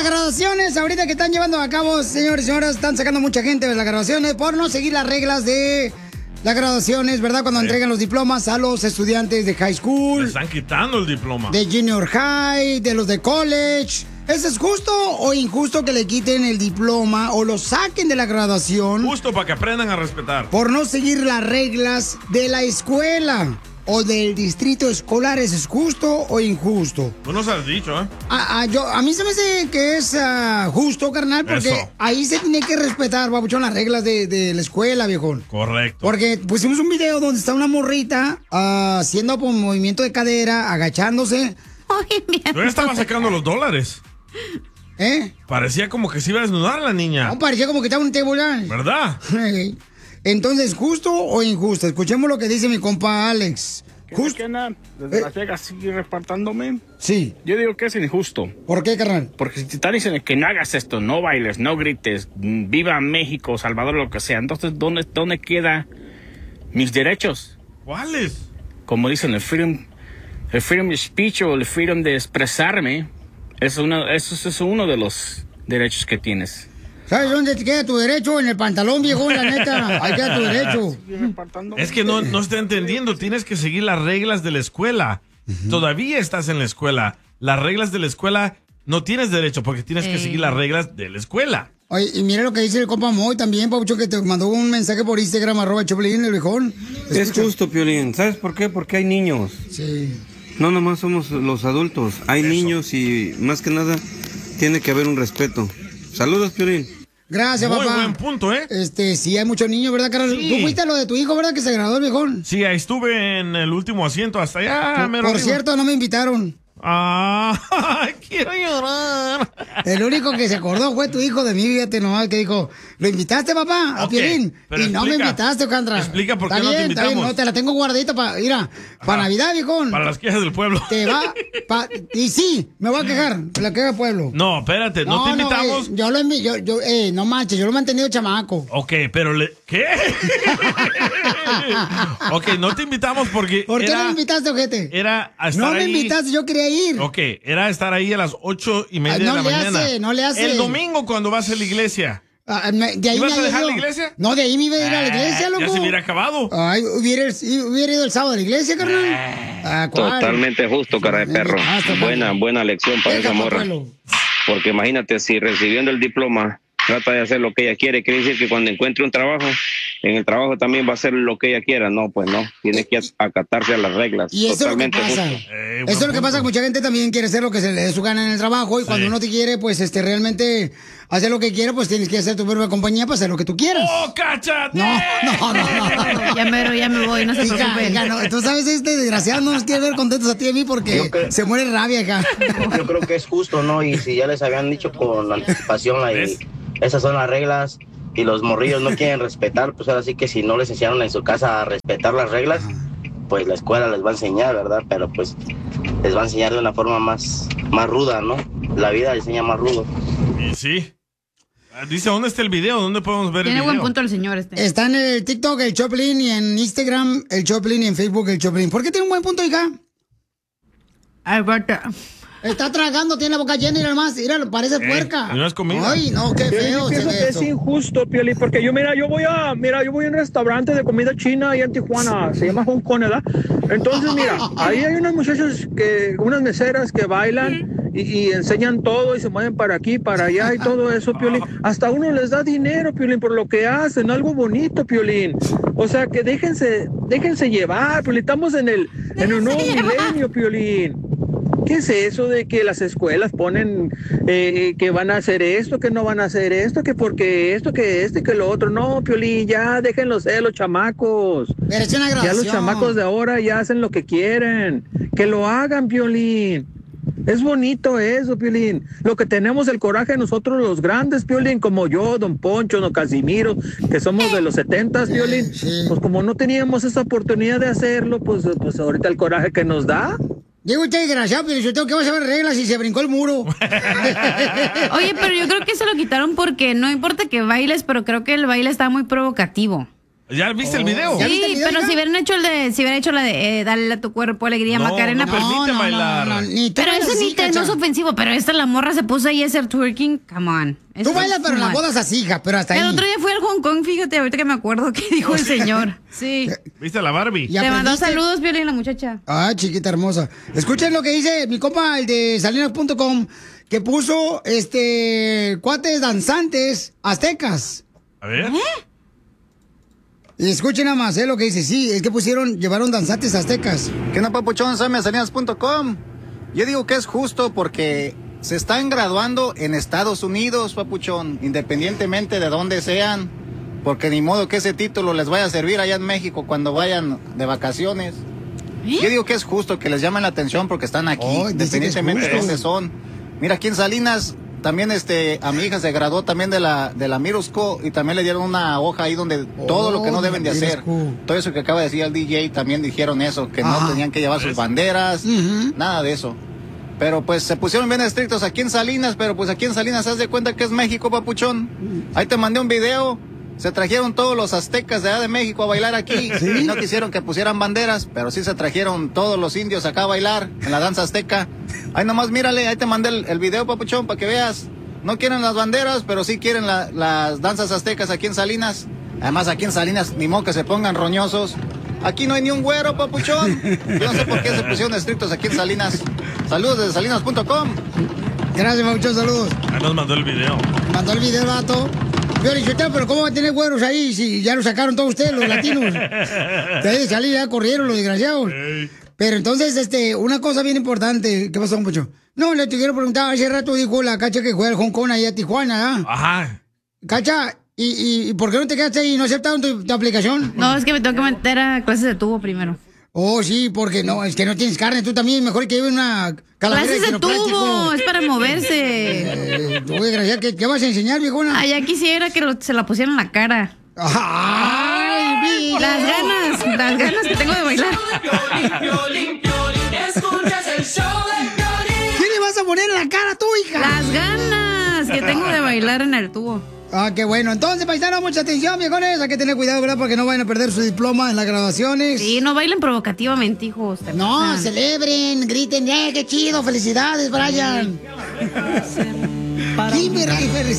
graduaciones, ahorita que están llevando a cabo, señores y señoras, están sacando mucha gente de las graduaciones por no seguir las reglas de las graduaciones, ¿verdad? Cuando entregan los diplomas a los estudiantes de high school. Le están quitando el diploma. De junior high, de los de college. ¿Eso es justo o injusto que le quiten el diploma o lo saquen de la graduación? Justo para que aprendan a respetar. Por no seguir las reglas de la escuela o del distrito escolar. ¿Eso es justo o injusto? Tú nos has dicho, ¿eh? A mí se me hace que es justo, carnal, porque Eso. ahí se tiene que respetar, babuchón, las reglas de la escuela, viejón. Correcto. Porque pusimos un video donde está una morrita haciendo un movimiento de cadera, agachándose. Yo ya estaba sacando los dólares. ¿Eh? Parecía como que se iba a desnudar la niña. No, parecía como que estaba un tebulán. ¿Verdad? Entonces, ¿justo o injusto? Escuchemos lo que dice mi compa Alex. ¿Justo? Desde Las Vegas sigue repartándome. Sí. Yo digo que es injusto. ¿Por qué, carnal? Porque si te están diciendo que no hagas esto, no bailes, no grites, viva México, Salvador, lo que sea, entonces, ¿dónde quedan mis derechos? ¿Cuáles? Como dicen, el freedom of speech o el freedom de expresarme, eso es uno de los derechos que tienes. ¿Sabes dónde te queda tu derecho? En el pantalón, viejo, la neta. Ahí queda tu derecho. Es que no está entendiendo. Tienes que seguir las reglas de la escuela. Todavía estás en la escuela. Las reglas de la escuela no tienes derecho porque tienes que seguir las reglas de la escuela. Oye, y mira lo que dice el compa Moy también, Pabucho, que te mandó un mensaje por Instagram, @Choplin, el viejón. Es justo, Piolín. ¿Sabes por qué? Porque hay niños. Sí. No nomás somos los adultos. Hay niños y más que nada tiene que haber un respeto. Saludos, Piolín. Gracias, Muy papá. buen punto, ¿eh? Sí, hay muchos niños, ¿verdad, Carlos? Sí. Tú fuiste a lo de tu hijo, ¿verdad? Que se graduó el viejón. Sí, ahí estuve en el último asiento hasta allá. Por cierto, no me invitaron. Quiero llorar. El único que se acordó fue tu hijo de mí, fíjate nomás, que dijo, ¿lo invitaste, papá? A Ok, Piolín. pero Y no me explica. invitaste, Candra. Explica por qué Está no te bien, está bien, invitamos. no, te la tengo guardadita para Navidad, viejón. Para las quejas del pueblo. Te va, y sí, me voy a quejar, la queja del pueblo. No, espérate, no te invitamos. No manches, yo lo he mantenido chamaco. Ok, pero ¿qué? Ok, no te invitamos porque ¿Por qué no me invitaste, ojete? Era a estar No me ahí. invitaste, yo quería ir. Ok, era estar ahí a las 8:30 no de la le mañana. hace, no le hace. El domingo cuando vas a la iglesia. De ahí ¿Ibas me a dejar ido. la iglesia? No, de ahí me iba a ir a la iglesia, loco. Ya se hubiera acabado. Ay, hubiera ido el sábado a la iglesia, carnal. ¿Cuál? Totalmente justo, cara de perro. Buena lección para esa morra. Pueblo. Porque imagínate, si recibiendo el diploma trata de hacer lo que ella quiere, quiere decir que cuando encuentre un trabajo, en el trabajo también va a hacer lo que ella quiera. No, pues no. Tiene que acatarse a las reglas. Y eso Totalmente es lo que pasa. justo. Eso es lo que pasa, que mucha gente también quiere hacer lo que se le dé su gana en el trabajo. Y cuando uno te quiere, pues realmente hacer lo que quiere, pues tienes que hacer tu propia compañía para hacer lo que tú quieras. ¡Oh, cáchate! No. Ya me voy, no se preocupen. No, tú sabes, este desgraciado no nos quiere ver contentos a ti y a mí porque se muere rabia acá. Yo creo que es justo, ¿no? Y si ya les habían dicho con anticipación, esas son las reglas y los morrillos no quieren respetar, pues ahora sí que si no les enseñaron en su casa a respetar las reglas, pues la escuela les va a enseñar, ¿verdad? Pero pues les va a enseñar de una forma más ruda, ¿no? La vida les enseña más rudo. Y sí. Dice, ¿dónde está el video? ¿Dónde podemos ver el video? Tiene buen punto el señor este. Está en el TikTok el Choplin y en Instagram el Choplin y en Facebook el Choplin. ¿Por qué tiene un buen punto, hija? Alberta. Está tragando, tiene la boca llena y nada más. Mira, parece puerca. ¿No es comida? Ay, no, qué feo. Yo pienso se ve que eso. es injusto, Pioli, porque yo voy a un restaurante de comida china ahí en Tijuana, se llama Hong Kong, ¿verdad? Entonces, mira, ahí hay unas muchachas unas meseras que bailan y enseñan todo y se mueven para aquí, para allá y todo eso, Piolín. Hasta uno les da dinero, Piolín, por lo que hacen, algo bonito, Piolín. O sea, que déjense llevar, Piolín. Estamos en el nuevo milenio, Piolín. ¿Qué es eso de que las escuelas ponen que van a hacer esto, que no van a hacer esto, que porque esto, que este, que lo otro? No, Piolín, ya déjenlos ser los chamacos. Pero es una Ya grabación. los chamacos de ahora ya hacen lo que quieren. Que lo hagan, Piolín. Es bonito eso, Piolín. Lo que tenemos el coraje nosotros los grandes, Piolín, como yo, Don Poncho, Don Casimiro, que somos de los 70s, Piolín. Pues como no teníamos esa oportunidad de hacerlo, pues ahorita el coraje que nos da. Digo usted, desgraciado, pero yo tengo que vas a ver reglas y se brincó el muro. Oye, pero yo creo que se lo quitaron porque no importa que bailes, pero creo que el baile está muy provocativo. ¿Ya viste el video? Sí, pero si hubieran hecho la de Dale a tu cuerpo alegría, Macarena. No permite bailar. Pero eso no es ofensivo, pero la morra se puso ahí a hacer twerking. Come on. Tú bailas, pero en las bodas así, hija, pero hasta ahí. El otro día fui al Hong Kong, fíjate, ahorita que me acuerdo que dijo el señor. Sí. ¿Viste a la Barbie? Te mandó saludos, Violín, la muchacha. Ah, chiquita hermosa. Escuchen lo que dice mi compa, el de Salinas.com, que puso, cuates danzantes aztecas. A ver. Y escuchen nada más, lo que dice. Sí, es que llevaron danzantes aztecas. ¿Qué onda, papuchón? Soy Salinas.com. Yo digo que es justo porque se están graduando en Estados Unidos, papuchón, independientemente de dónde sean, porque ni modo que ese título les vaya a servir allá en México cuando vayan de vacaciones. Yo digo que es justo que les llamen la atención porque están aquí, independientemente de dónde son. Mira, aquí en Salinas también a mi hija se graduó también de la Middle School y también le dieron una hoja ahí donde todo lo que no deben de hacer. Todo eso que acaba de decir el DJ también dijeron eso, que no tenían que llevar sus banderas, nada de eso. Pero pues se pusieron bien estrictos aquí en Salinas, pero pues aquí en Salinas haz de cuenta que es México, papuchón. Ahí te mandé un video. Se trajeron todos los aztecas de allá de México a bailar aquí. ¿Sí? Y no quisieron que pusieran banderas, pero sí se trajeron todos los indios acá a bailar en la danza azteca. Ahí nomás mírale, ahí te mandé el video, papuchón, para que veas. No quieren las banderas, pero sí quieren las danzas aztecas aquí en Salinas. Además, aquí en Salinas, ni modo que se pongan roñosos. Aquí no hay ni un güero, papuchón. Yo no sé por qué se pusieron estrictos aquí en Salinas. Saludos desde Salinas.com. Gracias, muchos saludos. Ahí nos mandó el video. Mandó el video, vato. Pero ¿cómo va a tener güeros ahí si ya lo sacaron todos ustedes, los latinos? Ustedes salir, ya corrieron los desgraciados. Pero entonces, una cosa bien importante. ¿Qué pasó, Poncho? No, le te quiero preguntar, hace rato dijo la Cacha que juega al Hong Kong allá a Tijuana, ¿ah? Ajá. Cacha, ¿y por qué no te quedaste ahí y no aceptaron tu aplicación? No, es que me tengo que meter a clases de tubo primero. Oh, sí, porque no, es que no tienes carne, tú también, mejor que lleve una calavera. Clases de tubo, es para moverse. Desgraciada, ¿qué vas a enseñar, viejona? Ay, ya quisiera que se la pusieran en la cara. ¡Ay, mira! Las ganas que tengo de bailar. ¿Qué le vas a poner en la cara a tu hija? Las ganas que tengo de bailar en el tubo. Ah, qué bueno. Entonces, paisanos, mucha atención, viejones. Hay que tener cuidado, ¿verdad? Porque no vayan a perder su diploma en las graduaciones. Sí, no bailen provocativamente, hijos. No, celebren, griten, qué chido, felicidades, Brian. Kimberly, felicidades.